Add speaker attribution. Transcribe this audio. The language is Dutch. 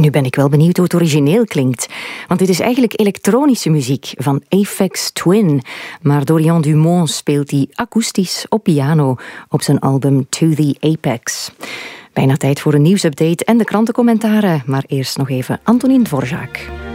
Speaker 1: Nu ben ik wel benieuwd hoe het origineel klinkt. Want dit is eigenlijk elektronische muziek van Aphex Twin. Maar Dorian Dumont speelt die akoestisch op piano op zijn album To The Apex. Bijna tijd voor een nieuwsupdate en de krantencommentaren. Maar eerst nog even Antonin Dvorak.